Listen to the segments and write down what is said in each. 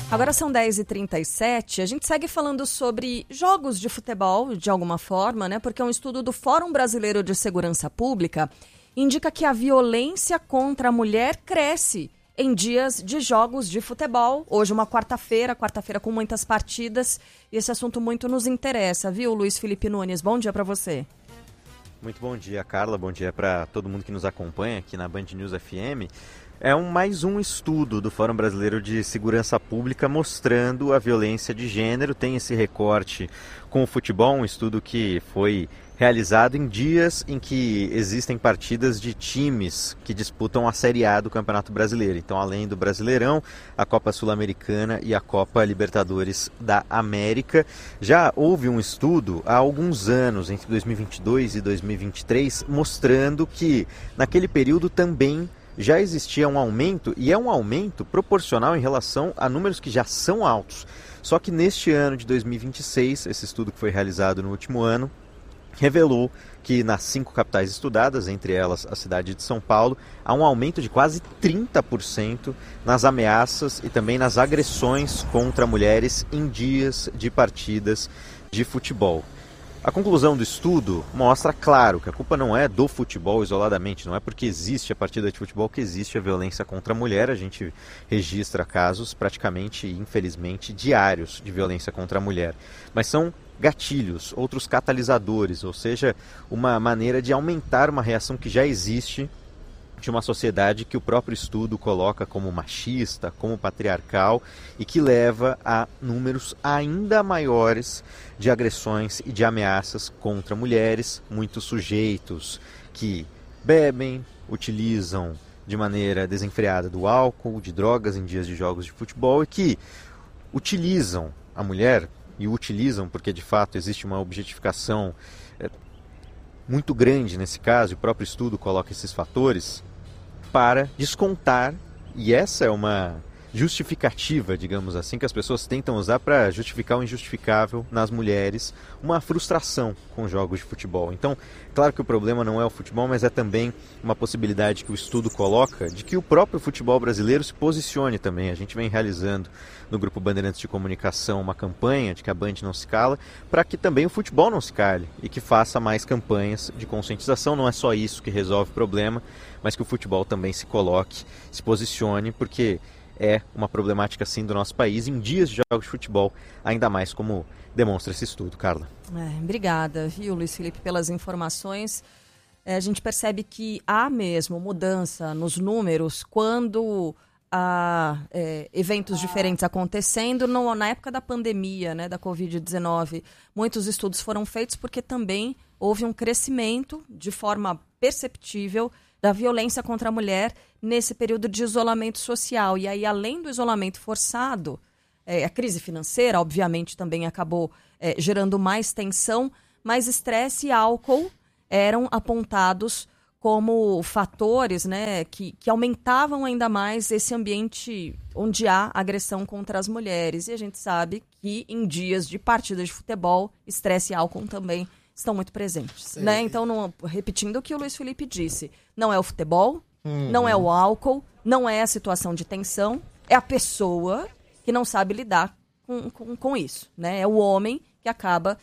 Agora são 10h37, a gente segue falando sobre jogos de futebol, de alguma forma, né? Porque um estudo do Fórum Brasileiro de Segurança Pública indica que a violência contra a mulher cresce em dias de jogos de futebol. Hoje uma quarta-feira com muitas partidas, e esse assunto muito nos interessa, viu, Luiz Felipe Nunes? Bom dia para você. Muito bom dia, Carla. Bom dia para todo mundo que nos acompanha aqui na Band News FM. É mais um estudo do Fórum Brasileiro de Segurança Pública mostrando a violência de gênero. Tem esse recorte com o futebol, um estudo que foi realizado em dias em que existem partidas de times que disputam a Série A do Campeonato Brasileiro. Então, além do Brasileirão, a Copa Sul-Americana e a Copa Libertadores da América. Já houve um estudo há alguns anos, entre 2022 e 2023, mostrando que naquele período também já existia um aumento, e é um aumento proporcional em relação a números que já são altos. Só que neste ano de 2026, esse estudo que foi realizado no último ano, revelou que nas 5 capitais estudadas, entre elas a cidade de São Paulo, há um aumento de quase 30% nas ameaças e também nas agressões contra mulheres em dias de partidas de futebol. A conclusão do estudo mostra, claro, que a culpa não é do futebol isoladamente, não é porque existe a partida de futebol que existe a violência contra a mulher. A gente registra casos praticamente, infelizmente, diários de violência contra a mulher. Mas são gatilhos, outros catalisadores, ou seja, uma maneira de aumentar uma reação que já existe de uma sociedade que o próprio estudo coloca como machista, como patriarcal, e que leva a números ainda maiores de agressões e de ameaças contra mulheres, muitos sujeitos que bebem, utilizam de maneira desenfreada do álcool, de drogas em dias de jogos de futebol, e que utilizam a mulher, e o utilizam porque de fato existe uma objetificação muito grande nesse caso, e o próprio estudo coloca esses fatores, para descontar, e essa é uma justificativa, digamos assim, que as pessoas tentam usar para justificar o injustificável nas mulheres, uma frustração com jogos de futebol. Então, claro que o problema não é o futebol, mas é também uma possibilidade que o estudo coloca de que o próprio futebol brasileiro se posicione também. A gente vem realizando no Grupo Bandeirantes de Comunicação uma campanha de que a Band não se cala, para que também o futebol não se cale e que faça mais campanhas de conscientização. Não é só isso que resolve o problema, mas que o futebol também se coloque, se posicione, porque é uma problemática sim do nosso país em dias de jogos de futebol, ainda mais como demonstra esse estudo, Carla. Obrigada, viu, Luiz Felipe, pelas informações. A gente percebe que há mesmo mudança nos números quando há eventos diferentes acontecendo. Na época da pandemia, né, da Covid-19, muitos estudos foram feitos porque também houve um crescimento de forma perceptível da violência contra a mulher nesse período de isolamento social. E aí, além do isolamento forçado, a crise financeira, obviamente, também acabou gerando mais tensão, mas estresse e álcool eram apontados como fatores, né, que aumentavam ainda mais esse ambiente onde há agressão contra as mulheres. E a gente sabe que em dias de partidas de futebol, estresse e álcool também estão muito presentes, né? Então, repetindo o que o Luiz Felipe disse, não é o futebol, não é o álcool, não é a situação de tensão, é a pessoa que não sabe lidar com isso, né? É o homem que acaba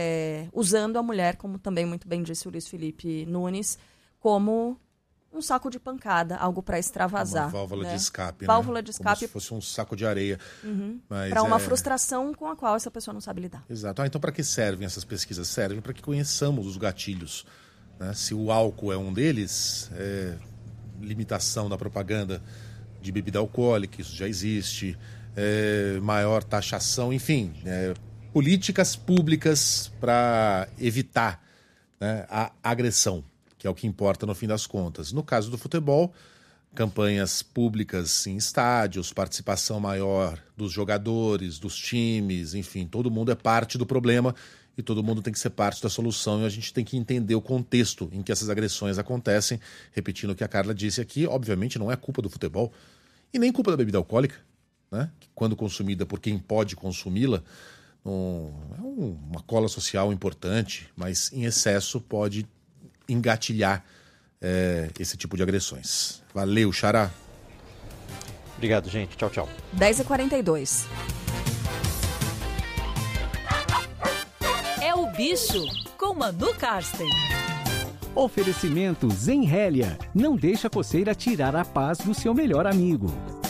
usando a mulher, como também muito bem disse o Luiz Felipe Nunes, como um saco de pancada, algo para extravasar. Uma válvula de escape, válvula de escape. Como se fosse um saco de areia. Para uma frustração com a qual essa pessoa não sabe lidar. Exato. Então, para que servem essas pesquisas? Servem para que conheçamos os gatilhos, né? Se o álcool é um deles, limitação da propaganda de bebida alcoólica, isso já existe, maior taxação, enfim, políticas públicas para evitar, né, a agressão, que é o que importa no fim das contas. No caso do futebol, campanhas públicas em estádios, participação maior dos jogadores, dos times, enfim, todo mundo é parte do problema e todo mundo tem que ser parte da solução, e a gente tem que entender o contexto em que essas agressões acontecem. Repetindo o que a Carla disse aqui, obviamente não é culpa do futebol e nem culpa da bebida alcoólica, né? Que quando consumida por quem pode consumi-la, é uma cola social importante, mas em excesso pode engatilhar esse tipo de agressões. Valeu, Xará. Obrigado, gente. Tchau, tchau. 10h42. É o Bicho, com Manu Karsten. Oferecimento Zenrélia. Não deixa a coceira tirar a paz do seu melhor amigo.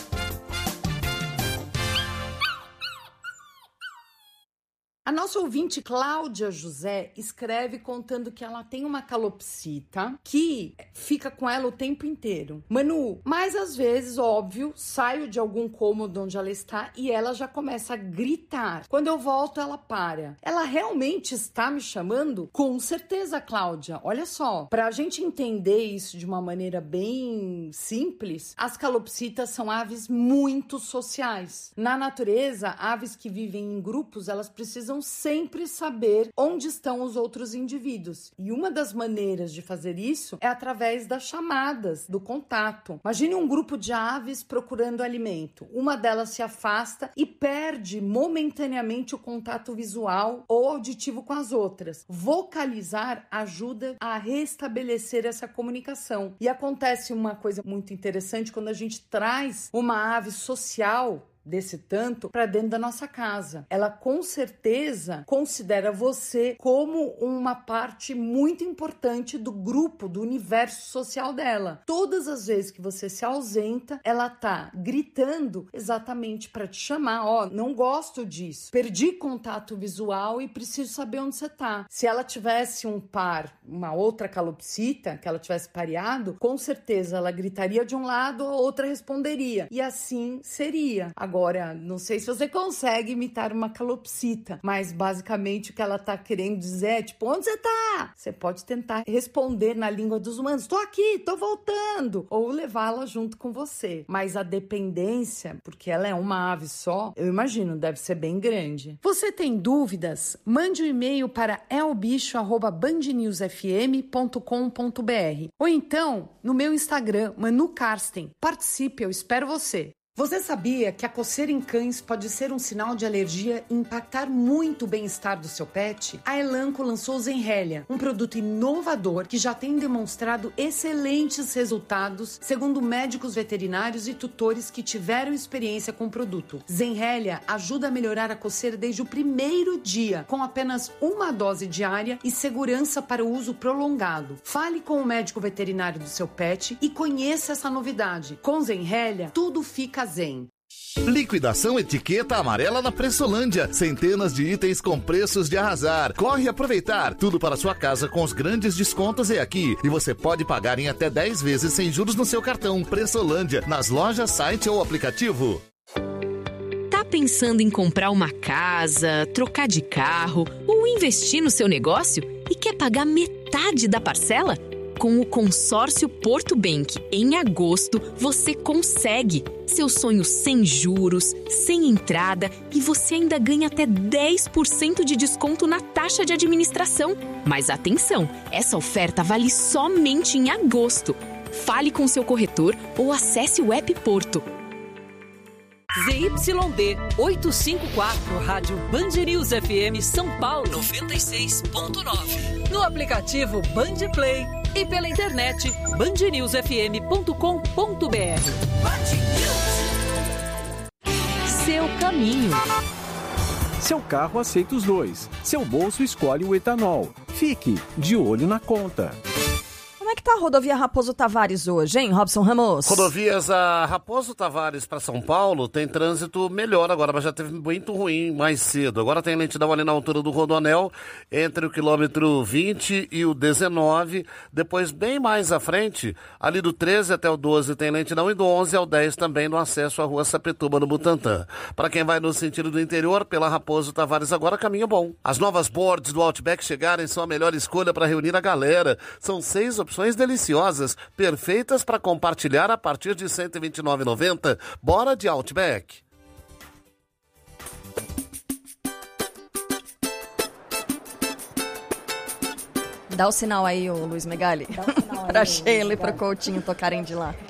A nossa ouvinte Cláudia José escreve contando que ela tem uma calopsita que fica com ela o tempo inteiro. Manu, mas às vezes, óbvio, saio de algum cômodo onde ela está e ela já começa a gritar. Quando eu volto, ela para. Ela realmente está me chamando? Com certeza, Cláudia. Olha só, para a gente entender isso de uma maneira bem simples, as calopsitas são aves muito sociais. Na natureza, aves que vivem em grupos, elas precisam sempre saber onde estão os outros indivíduos. E uma das maneiras de fazer isso é através das chamadas, do contato. Imagine um grupo de aves procurando alimento. Uma delas se afasta e perde momentaneamente o contato visual ou auditivo com as outras. Vocalizar ajuda a restabelecer essa comunicação. E acontece uma coisa muito interessante quando a gente traz uma ave social desse tanto para dentro da nossa casa. Ela com certeza considera você como uma parte muito importante do grupo, do universo social dela. Todas as vezes que você se ausenta, ela tá gritando exatamente para te chamar. Ó, não gosto disso. Perdi contato visual e preciso saber onde você tá. Se ela tivesse um par, uma outra calopsita, que ela tivesse pareado, com certeza ela gritaria de um lado, a outra responderia. E assim seria. Agora, não sei se você consegue imitar uma calopsita, mas basicamente o que ela tá querendo dizer é tipo, onde você tá? Você pode tentar responder na língua dos humanos, tô aqui, tô voltando, ou levá-la junto com você. Mas a dependência, porque ela é uma ave só, eu imagino, deve ser bem grande. Você tem dúvidas? Mande um e-mail para elbicho@bandnewsfm.com.br ou então no meu Instagram, Manu Karsten. Participe, eu espero você. Você sabia que a coceira em cães pode ser um sinal de alergia e impactar muito o bem-estar do seu pet? A Elanco lançou o Zenrélia, um produto inovador que já tem demonstrado excelentes resultados, segundo médicos veterinários e tutores que tiveram experiência com o produto. Zenrélia ajuda a melhorar a coceira desde o primeiro dia, com apenas uma dose diária e segurança para o uso prolongado. Fale com o médico veterinário do seu pet e conheça essa novidade. Com Zenrélia, tudo fica zen. Liquidação etiqueta amarela na Pressolândia. Centenas de itens com preços de arrasar. Corre aproveitar. Tudo para sua casa com os grandes descontos é aqui. E você pode pagar em até 10 vezes sem juros no seu cartão. Pressolândia, nas lojas, site ou aplicativo. Tá pensando em comprar uma casa, trocar de carro ou investir no seu negócio e quer pagar metade da parcela? Com o consórcio Porto Bank, em agosto, você consegue. Seu sonho sem juros, sem entrada e você ainda ganha até 10% de desconto na taxa de administração. Mas atenção, essa oferta vale somente em agosto. Fale com seu corretor ou acesse o app Porto. ZYD 854, Rádio Band News FM São Paulo 96.9. No aplicativo Band Play e pela internet bandnewsfm.com.br. Seu caminho. Seu carro aceita os dois. Seu bolso escolhe o etanol. Fique de olho na conta. Como é que tá a rodovia Raposo Tavares hoje, hein, Robson Ramos? Rodovias a Raposo Tavares para São Paulo tem trânsito melhor agora, mas já teve muito ruim mais cedo. Agora tem lentidão ali na altura do Rodoanel, entre o quilômetro 20 e o 19. Depois, bem mais à frente, ali do 13 até o 12 tem lentidão e do 11 ao 10 também no acesso à rua Sapituba, no Butantã. Para quem vai no sentido do interior, pela Raposo Tavares agora, caminho bom. As novas boards do Outback chegarem são a melhor escolha para reunir a galera. São 6 opções deliciosas, perfeitas para compartilhar a partir de R$ 129,90. Bora de Outback. Dá o sinal aí, ô Luiz Megali, pra Sheila e pro Coutinho tocarem de lá.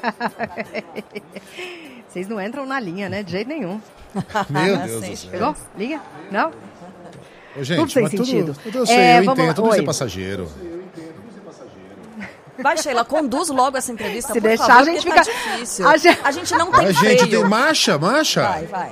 Vocês não entram na linha, né? De jeito nenhum. Meu Deus do céu. Pegou? Liga? Não? Ô, gente, tudo sem mas sentido. tudo eu sei, eu vamos entendo, lá. tudo Oi. isso é passageiro. Vai, Sheila, conduz logo essa entrevista, Se por deixar, favor, a gente porque fica... tá difícil. A gente não tem A freio. gente tem marcha. Vai.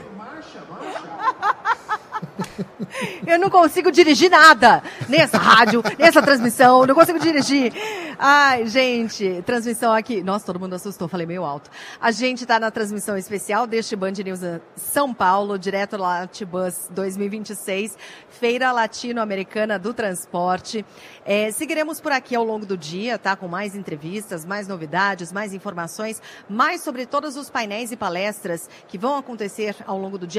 Eu não consigo dirigir nada nessa rádio, nessa transmissão, não consigo dirigir. Ai, gente, transmissão aqui. Nossa, todo mundo assustou, falei meio alto. A gente está na transmissão especial deste Band News São Paulo, direto Latibus 2026, Feira Latino-Americana do Transporte. Seguiremos por aqui ao longo do dia, tá? Com mais entrevistas, mais novidades, mais informações, mais sobre todos os painéis e palestras que vão acontecer ao longo do dia.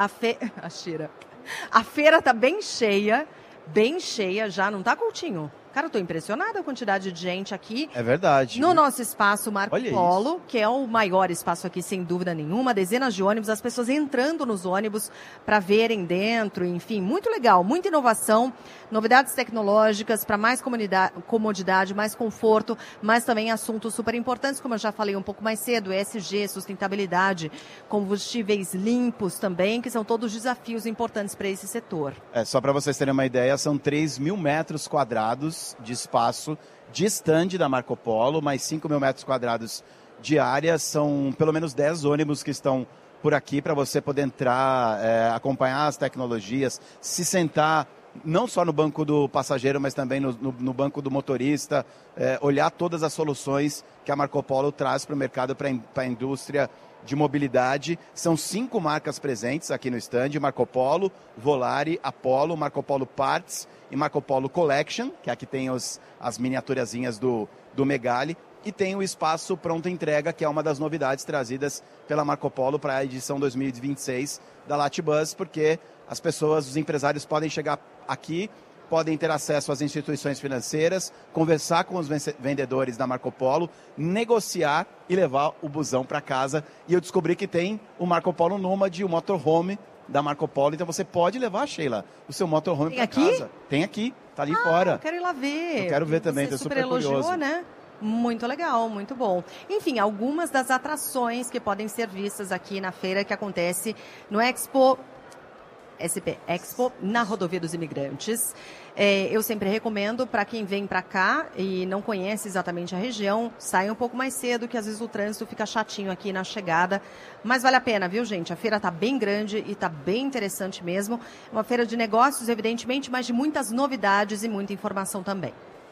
A feira tá bem cheia já, não tá, Coutinho? Cara, eu tô impressionada com a quantidade de gente aqui. É verdade. No nosso espaço Marco Polo, que é o maior espaço aqui, sem dúvida nenhuma. Dezenas de ônibus, as pessoas entrando nos ônibus para verem dentro, enfim, muito legal, muita inovação, novidades tecnológicas para mais comodidade, mais conforto, mas também assuntos super importantes, como eu já falei um pouco mais cedo, ESG, sustentabilidade, combustíveis limpos também, que são todos desafios importantes para esse setor. Só para vocês terem uma ideia, são 3.000 metros quadrados de espaço de stand da Marco Polo, mais 5.000 metros quadrados de área. São pelo menos 10 ônibus que estão por aqui para você poder entrar, acompanhar as tecnologias, se sentar não só no banco do passageiro, mas também no banco do motorista, olhar todas as soluções que a Marco Polo traz para o mercado, para a indústria de mobilidade. São 5 marcas presentes aqui no stand: Marco Polo, Volare, Apollo, Marco Polo Parts e Marco Polo Collection, que aqui tem as miniaturazinhas do Megali, e tem o espaço pronta entrega, que é uma das novidades trazidas pela Marco Polo para a edição 2026 da Latibus, porque as pessoas, os empresários podem chegar aqui, podem ter acesso às instituições financeiras, conversar com os vendedores da Marco Polo, negociar e levar o busão para casa. E eu descobri que tem o Marco Polo Nomad, o motorhome da Marco Polo. Então você pode levar, Sheila, o seu motorhome para casa. Tem aqui, tá ali fora. Eu quero ir lá ver. Eu quero ver também, Você tô super curioso. elogiou, né? Muito legal, muito bom. Enfim, algumas das atrações que podem ser vistas aqui na feira, que acontece no SP Expo, na Rodovia dos Imigrantes. Eu sempre recomendo para quem vem para cá e não conhece exatamente a região, saia um pouco mais cedo, que às vezes o trânsito fica chatinho aqui na chegada. Mas vale a pena, viu, gente? A feira está bem grande e está bem interessante mesmo. É uma feira de negócios, evidentemente, mas de muitas novidades e muita informação também.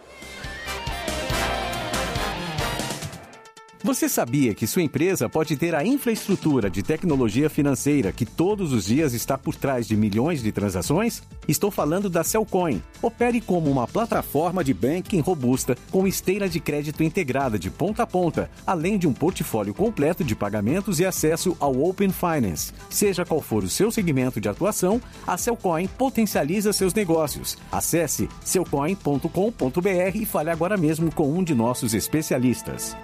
Você sabia que sua empresa pode ter a infraestrutura de tecnologia financeira que todos os dias está por trás de milhões de transações? Estou falando da Cellcoin. Opere como uma plataforma de banking robusta com esteira de crédito integrada de ponta a ponta, além de um portfólio completo de pagamentos e acesso ao Open Finance. Seja qual for o seu segmento de atuação, a Cellcoin potencializa seus negócios. Acesse cellcoin.com.br e fale agora mesmo com um de nossos especialistas.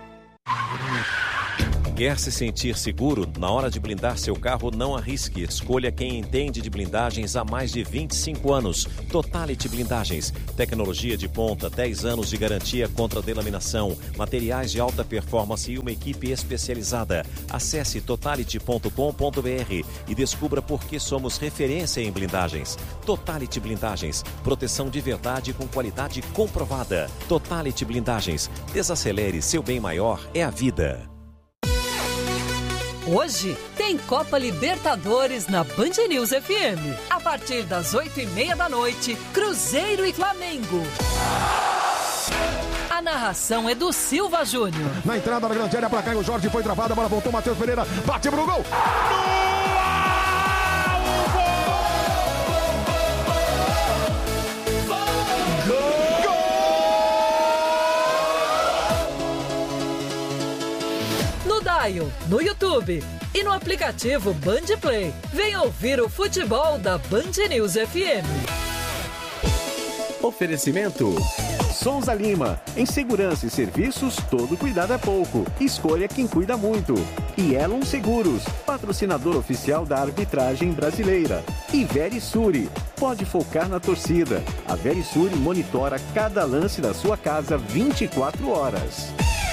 Quer se sentir seguro? Na hora de blindar seu carro, não arrisque. Escolha quem entende de blindagens há mais de 25 anos. Totality Blindagens. Tecnologia de ponta, 10 anos de garantia contra delaminação, materiais de alta performance e uma equipe especializada. Acesse totality.com.br e descubra por que somos referência em blindagens. Totality Blindagens. Proteção de verdade com qualidade comprovada. Totality Blindagens. Desacelere, seu bem maior é a vida. Hoje tem Copa Libertadores na Band News FM. A partir das 8h30 da noite, Cruzeiro e Flamengo. A narração é do Silva Júnior. Na entrada da grande área para Caio Jorge, foi travada, a bola voltou, Matheus Pereira, bate pro gol. No YouTube e no aplicativo Band Play. Venha ouvir o futebol da Band News FM. Oferecimento Souza Lima. Em segurança e serviços, todo cuidado é pouco. Escolha quem cuida muito. E Elon Seguros, patrocinador oficial da arbitragem brasileira. E Verisure. Pode focar na torcida. A Verisure monitora cada lance da sua casa 24 horas.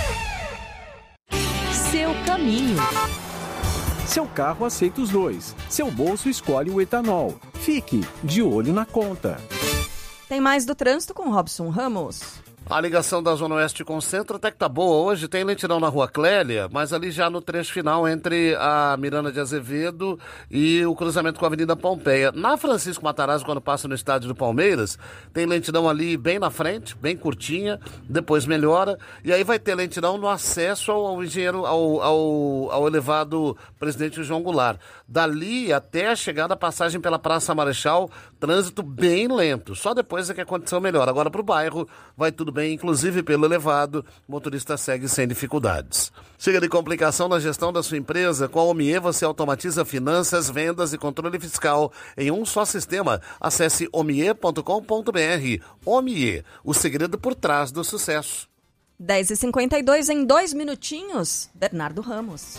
Seu caminho. Seu carro aceita os dois. Seu bolso escolhe o etanol. Fique de olho na conta. Tem mais do trânsito com Robson Ramos. A ligação da Zona Oeste com o centro até que tá boa hoje. Tem lentidão na Rua Clélia, mas ali já no trecho final entre a Miranda de Azevedo e o cruzamento com a Avenida Pompeia. Na Francisco Matarazzo, quando passa no estádio do Palmeiras, tem lentidão ali bem na frente, bem curtinha, depois melhora. E aí vai ter lentidão no acesso ao engenheiro, ao elevado Presidente João Goulart. Dali até a chegada, passagem pela Praça Marechal, trânsito bem lento. Só depois é que a condição melhora. Agora para o bairro vai tudo bem, inclusive pelo elevado, o motorista segue sem dificuldades. Chega de complicação na gestão da sua empresa? Com a Omie você automatiza finanças, vendas e controle fiscal em um só sistema. Acesse omie.com.br. Omie, o segredo por trás do sucesso. 10h52, em 2 minutinhos, Bernardo Ramos.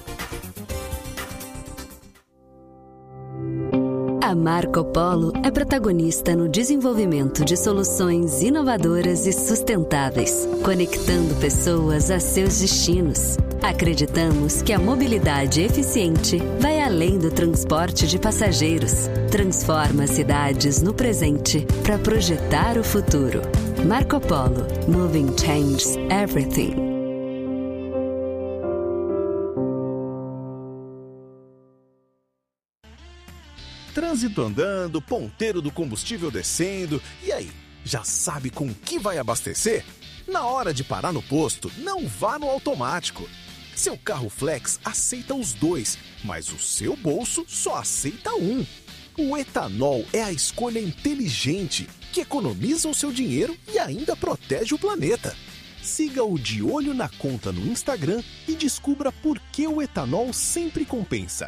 A Marco Polo é protagonista no desenvolvimento de soluções inovadoras e sustentáveis, conectando pessoas a seus destinos. Acreditamos que a mobilidade eficiente vai além do transporte de passageiros. Transforma cidades no presente para projetar o futuro. Marco Polo. Moving changes everything. Trânsito andando, ponteiro do combustível descendo. E aí, já sabe com que vai abastecer? Na hora de parar no posto, não vá no automático. Seu carro flex aceita os dois, mas o seu bolso só aceita um. O etanol é a escolha inteligente, que economiza o seu dinheiro e ainda protege o planeta. Siga o De Olho na Conta no Instagram e descubra por que o etanol sempre compensa.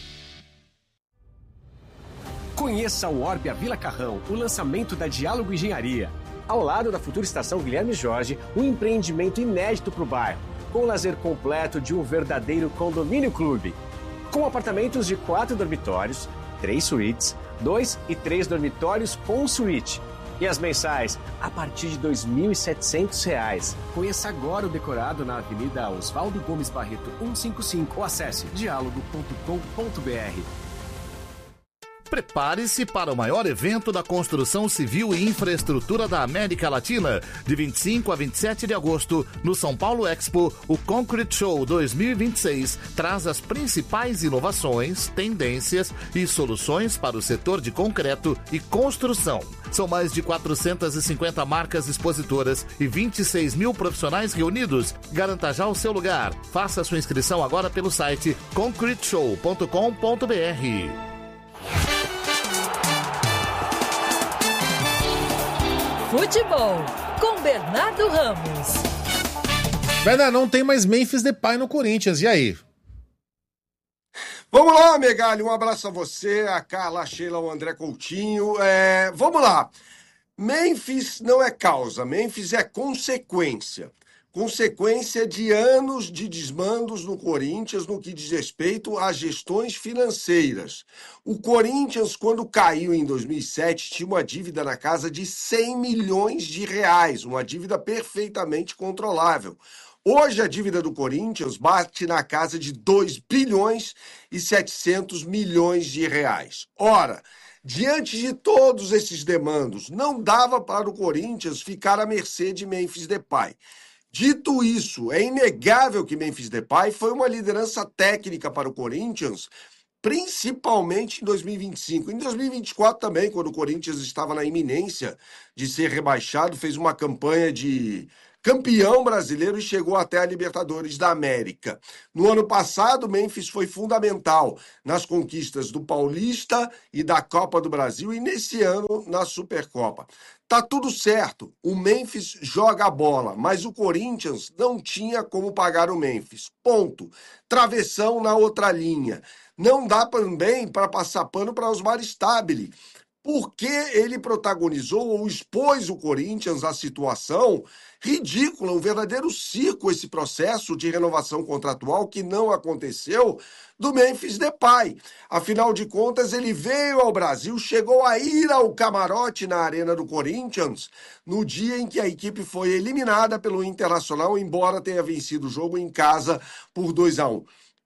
Conheça o Orbia Vila Carrão, o lançamento da Diálogo Engenharia. Ao lado da futura estação Guilherme Jorge, um empreendimento inédito para o bairro, com o lazer completo de um verdadeiro condomínio clube. Com apartamentos de 4 dormitórios, 3 suítes, 2 e 3 dormitórios com suíte. E as mensais, a partir de R$ 2.700. Conheça agora o decorado na Avenida Oswaldo Gomes Barreto, 155, ou acesse dialogo.com.br. Prepare-se para o maior evento da construção civil e infraestrutura da América Latina. De 25 a 27 de agosto, no São Paulo Expo, o Concrete Show 2026 traz as principais inovações, tendências e soluções para o setor de concreto e construção. São mais de 450 marcas expositoras e 26 mil profissionais reunidos. Garanta já o seu lugar. Faça sua inscrição agora pelo site concreteshow.com.br. Futebol, com Bernardo Ramos. Bernardo, não tem mais Memphis Depay no Corinthians, e aí? Vamos lá, Megali, um abraço a você, a Carla, a Sheila, o André Coutinho. Vamos lá. Memphis não é causa, Memphis é consequência. Consequência de anos de desmandos no Corinthians no que diz respeito a gestões financeiras. O Corinthians, quando caiu em 2007, tinha uma dívida na casa de 100 milhões de reais, uma dívida perfeitamente controlável. Hoje a dívida do Corinthians bate na casa de 2 bilhões e 700 milhões de reais. Ora, diante de todos esses demandos, não dava para o Corinthians ficar à mercê de Memphis Depay. Dito isso, é inegável que Memphis Depay foi uma liderança técnica para o Corinthians, principalmente em 2025. Em 2024 também, quando o Corinthians estava na iminência de ser rebaixado, fez uma campanha de campeão brasileiro e chegou até a Libertadores da América. No ano passado, Memphis foi fundamental nas conquistas do Paulista e da Copa do Brasil e nesse ano na Supercopa. Tá tudo certo, o Memphis joga a bola, mas o Corinthians não tinha como pagar o Memphis. Ponto. Travessão na outra linha. Não dá também para passar pano para Osmar Stabile, porque ele protagonizou ou expôs o Corinthians à situação ridícula, um verdadeiro circo esse processo de renovação contratual que não aconteceu do Memphis Depay. Afinal de contas, ele veio ao Brasil, chegou a ir ao camarote na Arena do Corinthians no dia em que a equipe foi eliminada pelo Internacional, embora tenha vencido o jogo em casa por 2-1.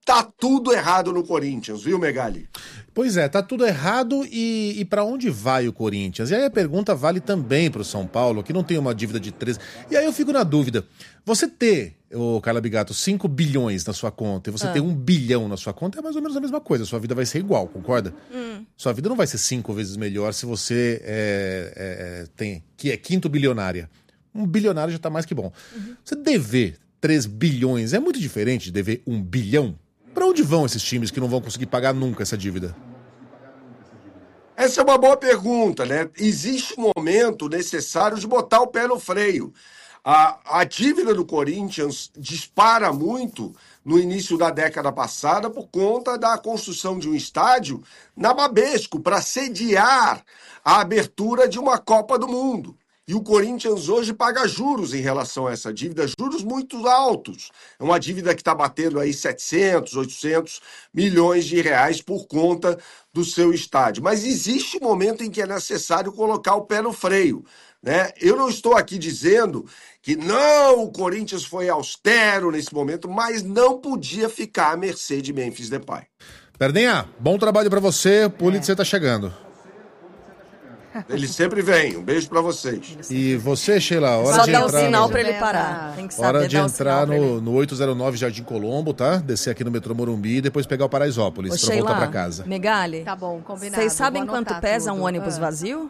tá tudo errado no Corinthians, viu, Megali? Pois é, tá tudo errado e para onde vai o Corinthians? E aí a pergunta vale também pro São Paulo, que não tem uma dívida de 13. E aí eu fico na dúvida, você ter, Carla Bigato, 5 bilhões na sua conta e você ter 1 bilhão na sua conta é mais ou menos a mesma coisa, sua vida vai ser igual, concorda? Sua vida não vai ser 5 vezes melhor se você que é quinto bilionária. 1 bilionário já tá mais que bom. Você dever 3 bilhões é muito diferente de dever 1 bilhão? Para onde vão esses times que não vão conseguir pagar nunca essa dívida? Essa é uma boa pergunta, né? Existe um momento necessário de botar o pé no freio. A dívida do Corinthians dispara muito no início da década passada por conta da construção de um estádio na Babesco para sediar a abertura de uma Copa do Mundo. E o Corinthians hoje paga juros em relação a essa dívida, juros muito altos. É uma dívida que está batendo aí 700, 800 milhões de reais por conta do seu estádio. Mas existe um momento em que é necessário colocar o pé no freio, né? Eu não estou aqui dizendo que não, o Corinthians foi austero nesse momento, mas não podia ficar à mercê de Memphis Depay. Perdinha, bom trabalho para você, o Pulitzer tá chegando. Ele sempre vem. Um beijo pra vocês. E você, Sheila, hora Só de dá entrar... um sinal pra ele parar. Tem que saber hora de dar entrar um no 809 Jardim Colombo, tá? Descer aqui no metrô Morumbi e depois pegar o Paraisópolis pra Sheila, voltar pra casa. Megali, Tá bom, combinado. vocês sabem Vou quanto anotar pesa tudo. um ônibus vazio?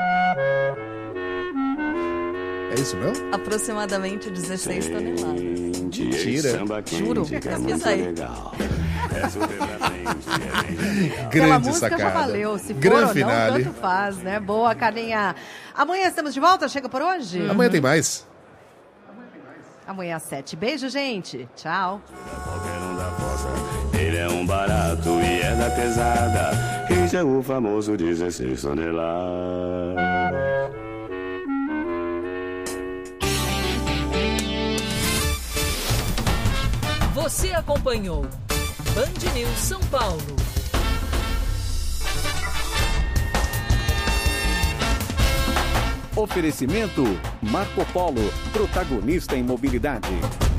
É isso mesmo? Aproximadamente 16 toneladas. Mentira. Juro, pesquisa aí. Aquela Grande música sacada. já valeu. Se for Grande ou não, finale. tanto faz, né? Boa, Carlinha. Amanhã estamos de volta? Chega por hoje? Amanhã tem mais. Amanhã às 7. Beijo, gente. Tchau. Ele é um barato e é da pesada. Esse é o famoso 16 toneladas. Você acompanhou Band News São Paulo. Oferecimento Marco Polo, protagonista em mobilidade.